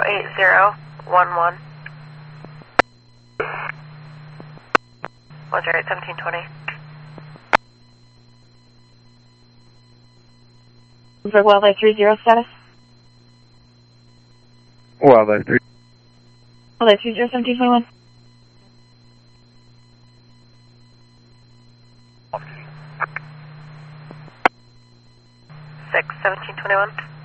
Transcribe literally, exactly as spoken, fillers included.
eight zero one one. one zero eight seventeen twenty. For Wildlife three zero status? Wildlife three. Wildlife three zero seventeen twenty-one. six seventeen twenty-one.